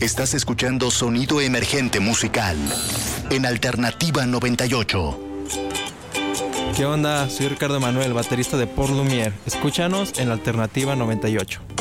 Estás escuchando Sonido Emergente Musical en Alternativa 98. ¿Qué onda? Soy Ricardo Manuel, baterista de Port Lumière. Escúchanos en Alternativa 98.